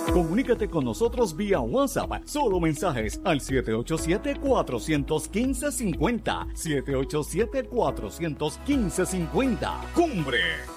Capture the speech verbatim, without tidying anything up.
Comunícate con nosotros vía WhatsApp, solo mensajes al siete ocho siete, cuatro uno cinco, cinco cero, siete ocho siete, cuatro uno cinco, cinco cero. Cumbre.